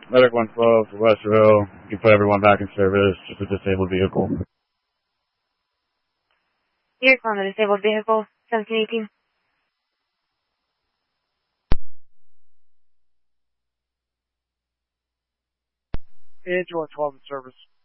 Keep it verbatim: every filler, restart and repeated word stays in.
Medic one twelve for Westerville. You can put everyone back in service, just a disabled vehicle. Vehicle on the disabled vehicle, seventeen eighteen. Angel one twelve in service.